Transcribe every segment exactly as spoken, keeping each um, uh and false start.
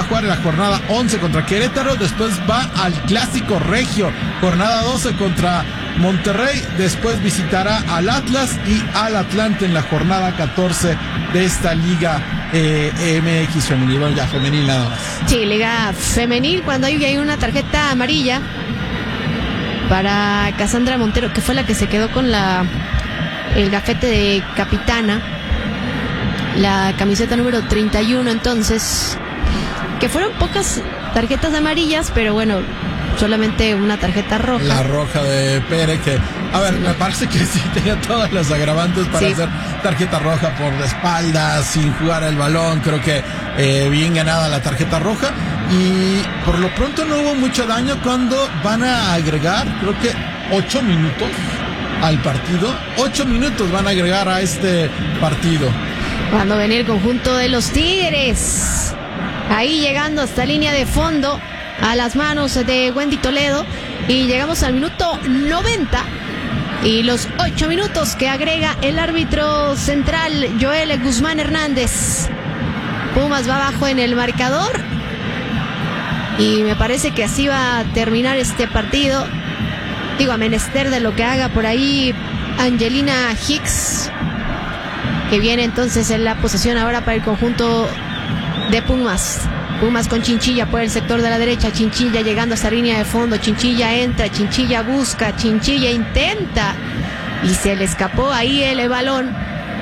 a jugar en la jornada once contra Querétaro, después va al Clásico Regio, jornada doce contra Monterrey, después visitará al Atlas y al Atlante en la jornada catorce de esta Liga eh, M X femenil. Bueno, ya femenil nada más. Sí, Liga femenil, cuando hay, hay una tarjeta amarilla para Cassandra Montero, que fue la que se quedó con la el gafete de capitana, la camiseta número treinta y uno, entonces, que fueron pocas tarjetas amarillas, pero bueno, solamente una tarjeta roja. La roja de Pérez, que, a ver, me parece que sí tenía todas las agravantes para sí. hacer tarjeta roja por la espalda, sin jugar el balón. Creo que eh, bien ganada la tarjeta roja. Y por lo pronto no hubo mucho daño cuando van a agregar, creo que ocho minutos al partido. Ocho minutos van a agregar a este partido. Cuando venía el conjunto de los Tigres, ahí llegando hasta línea de fondo, a las manos de Wendy Toledo, y llegamos al minuto noventa y los ocho minutos que agrega el árbitro central Joel Guzmán Hernández. Pumas va abajo en el marcador y me parece que así va a terminar este partido. Digo, a menester de lo que haga por ahí Angelina Hicks, que viene entonces en la posesión ahora para el conjunto de Pumas. Pumas con Chinchilla por el sector de la derecha. Chinchilla llegando a esa línea de fondo. Chinchilla entra, Chinchilla busca, Chinchilla intenta y se le escapó ahí el balón.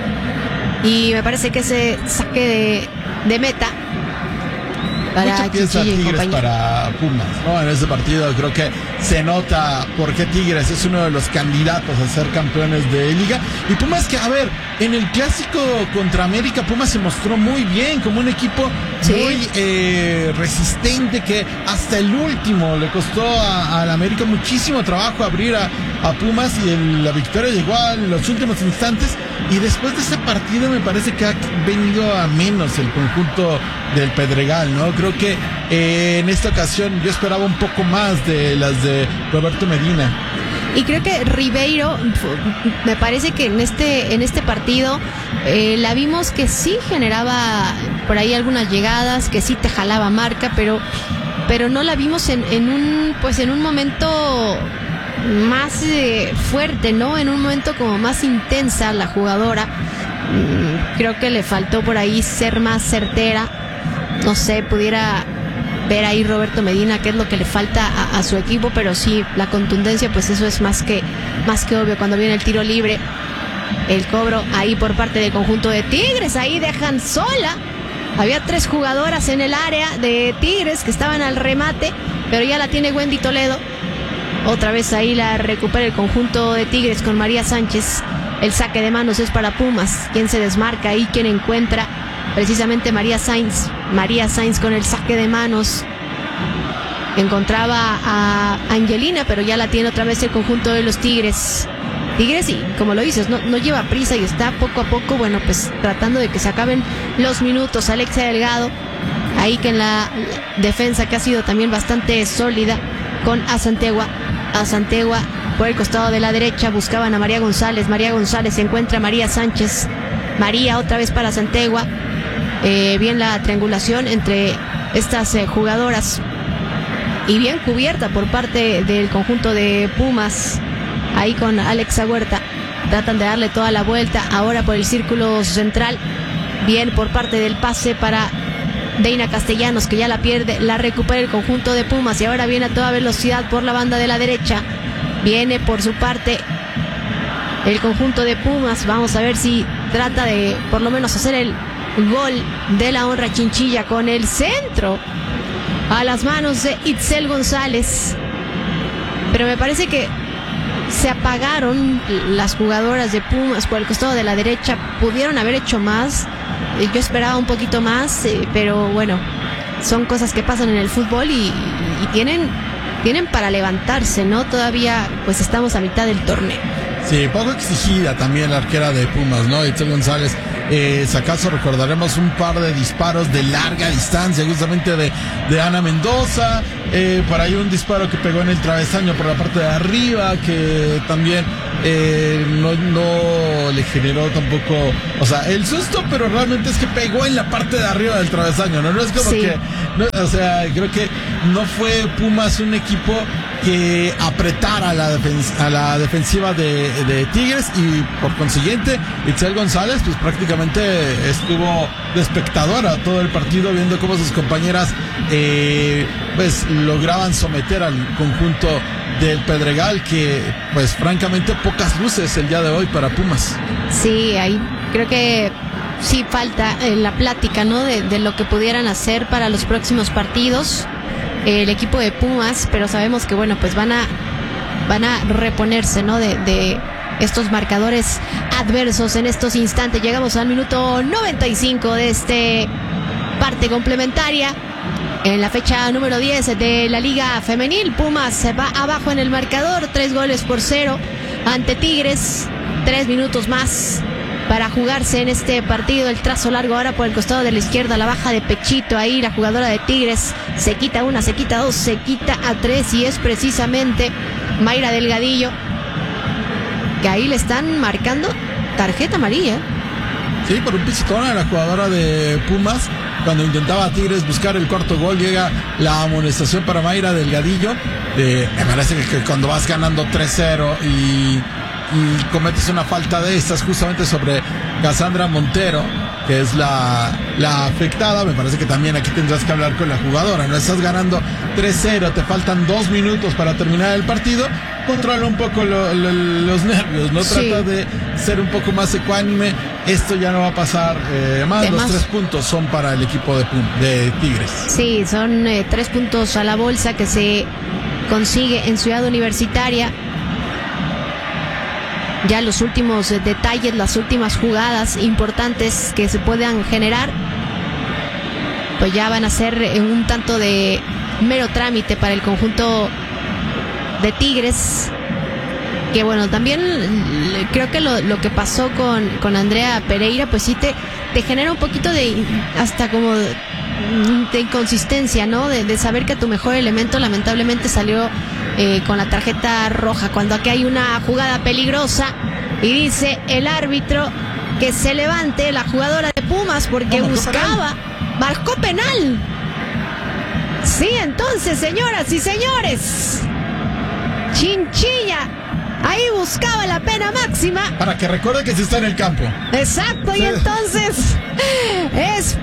Y me parece que ese saque de, de meta para mucha pieza Chinchilla y Tigres compañía. para Pumas, ¿no? En ese partido creo que se nota por qué Tigres es uno de los candidatos a ser campeones de Liga. Y Pumas que, a ver, en el clásico contra América, Pumas se mostró muy bien, como un equipo sí. muy eh, resistente, que hasta el último le costó a, a la América muchísimo trabajo abrir a, a Pumas, y el, la victoria llegó en los últimos instantes. Y después de ese partido me parece que ha venido a menos el conjunto del Pedregal, ¿no? Creo que eh, en esta ocasión yo esperaba un poco más de las de Roberto Medina. Y creo que Ribeiro, me parece que en este en este partido eh, la vimos que sí generaba por ahí algunas llegadas, que sí te jalaba marca, pero pero no la vimos en, en un pues en un momento más eh, fuerte, ¿no? En un momento como más intensa la jugadora. Mm, creo que le faltó por ahí ser más certera. No sé, pudiera ver ahí Roberto Medina qué es lo que le falta a, a su equipo, pero sí, la contundencia, pues eso es más que, más que obvio. Cuando viene el tiro libre, el cobro ahí por parte del conjunto de Tigres, ahí dejan sola. Había tres jugadoras en el área de Tigres que estaban al remate, pero ya la tiene Wendy Toledo. Otra vez ahí la recupera el conjunto de Tigres con María Sánchez. El saque de manos es para Pumas. Quien se desmarca ahí, quien encuentra precisamente María Sainz. María Sainz con el saque de manos. Encontraba a Angelina, pero ya la tiene otra vez el conjunto de los Tigres. Tigres, y como lo dices, no, no lleva prisa y está poco a poco, bueno, pues tratando de que se acaben los minutos. Alexia Delgado, ahí que en la defensa, que ha sido también bastante sólida, con Azantegua. Azantegua por el costado de la derecha, buscaban a María González. María González encuentra a María Sánchez. María otra vez para Azantegua. Eh, bien la triangulación entre estas eh, jugadoras y bien cubierta por parte del conjunto de Pumas, ahí con Alexa Huerta. Tratan de darle toda la vuelta ahora por el círculo central. Bien por parte del pase para Deina Castellanos, que ya la pierde, la recupera el conjunto de Pumas y ahora viene a toda velocidad por la banda de la derecha. Viene por su parte el conjunto de Pumas. Vamos a ver si trata de por lo menos hacer el gol de la honra. Chinchilla con el centro a las manos de Itzel González, pero me parece que se apagaron las jugadoras de Pumas por el costado de la derecha. Pudieron haber hecho más. Yo esperaba un poquito más, eh, pero bueno, son cosas que pasan en el fútbol y, y tienen, tienen para levantarse, ¿no? Todavía pues estamos a mitad del torneo. Sí, poco exigida también la arquera de Pumas, ¿no? Itzel González. Eh, si acaso recordaremos un par de disparos de larga distancia, justamente de, de Ana Mendoza. Eh, por ahí un disparo que pegó en el travesaño por la parte de arriba, que también eh, no, no le generó tampoco, o sea, el susto, pero realmente es que pegó en la parte de arriba del travesaño, ¿no? No es como Sí. que, no, o sea, creo que no fue Pumas un equipo que apretara a la, defen- a la defensiva de, de Tigres, y por consiguiente Itzel González pues prácticamente estuvo de espectadora todo el partido, viendo cómo sus compañeras eh, pues lograban someter al conjunto del Pedregal, que pues francamente pocas luces el día de hoy para Pumas. Sí, ahí creo que sí falta eh, la plática, ¿no? De, de lo que pudieran hacer para los próximos partidos eh, el equipo de Pumas, pero sabemos que bueno, pues van a van a reponerse, ¿no? De, de estos marcadores adversos en estos instantes. Llegamos al minuto noventa y cinco de este parte complementaria. En la fecha número diez de la Liga Femenil, Pumas se va abajo en el marcador, tres goles por cero ante Tigres. Tres minutos más para jugarse en este partido. El trazo largo ahora por el costado de la izquierda, la baja de pechito ahí la jugadora de Tigres. Se quita una, se quita dos, se quita a tres, y es precisamente Mayra Delgadillo, que ahí le están marcando tarjeta amarilla. Sí, por un pisotón a la jugadora de Pumas. Cuando intentaba Tigres buscar el cuarto gol, llega la amonestación para Mayra Delgadillo. Eh, me parece que, que cuando vas ganando tres cero y, y cometes una falta de estas justamente sobre Cassandra Montero, que es la, la afectada, me parece que también aquí tendrás que hablar con la jugadora. No estás ganando tres cero, te faltan dos minutos para terminar el partido. Controla un poco lo, lo, los nervios, no Sí. trata de ser un poco más ecuánime. Esto ya no va a pasar eh, más. De Los más. tres puntos son para el equipo de, Pum- de Tigres. Sí, son eh, tres puntos a la bolsa que se consigue en Ciudad Universitaria. Ya los últimos eh, detalles, las últimas jugadas importantes que se puedan generar, pues ya van a ser eh, un tanto de mero trámite para el conjunto de Tigres. Que bueno, también l- creo que lo, lo que pasó con, con Andrea Pereira, pues sí te, te genera un poquito de, hasta como de, de inconsistencia, ¿no? De, de saber que tu mejor elemento lamentablemente salió eh, con la tarjeta roja, cuando aquí hay una jugada peligrosa y dice el árbitro que se levante la jugadora de Pumas porque No, marcó buscaba, marcó penal. Sí, entonces, señoras y señores, Chinchilla ahí buscaba la pena máxima. Para que recuerde que sí está en el campo. Exacto, y Sí. entonces es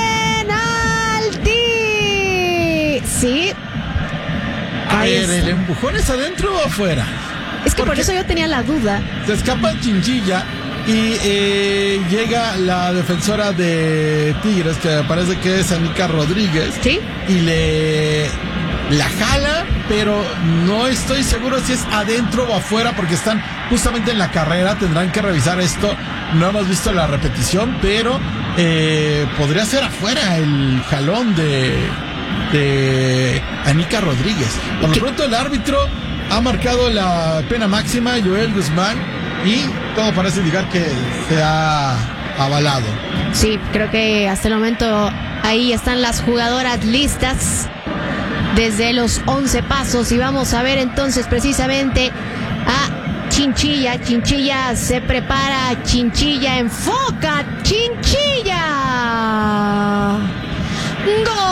penalti. Sí. A Ahí ver, está. ¿el empujón es adentro o afuera? Es que por Porque eso yo tenía la duda. se escapa Chinchilla y eh, llega la defensora de Tigres, que me parece que es Anika Rodríguez. Sí. Y le la jala, pero no estoy seguro si es adentro o afuera, porque están justamente en la carrera. Tendrán que revisar esto. No hemos visto la repetición, pero eh, podría ser afuera el jalón de, de Anika Rodríguez. Por lo ¿Qué? pronto el árbitro ha marcado la pena máxima, Joel Guzmán, y todo parece indicar que se ha avalado. Sí, creo que hasta el momento ahí están las jugadoras listas desde los once pasos, y vamos a ver entonces precisamente a Chinchilla. Chinchilla se prepara, Chinchilla enfoca, Chinchilla. ¡Gol!